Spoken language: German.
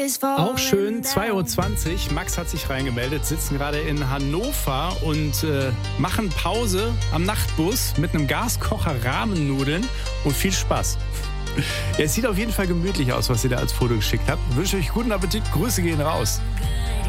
Auch schön, 2.20 Uhr. Max hat sich reingemeldet, sitzen gerade in Hannover und machen Pause am Nachtbus mit einem Gaskocher, Rahmennudeln und viel Spaß. Ja, es sieht auf jeden Fall gemütlich aus, was ihr da als Foto geschickt habt. Ich wünsche euch guten Appetit. Grüße gehen raus.